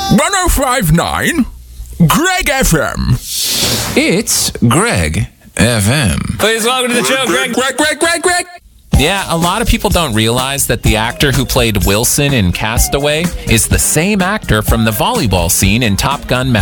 105.9 Greg FM. It's Greg FM. Please welcome to the show, Greg. Yeah, a lot of people don't realize that the actor who played Wilson in Castaway is the same actor from the volleyball scene in Top Gun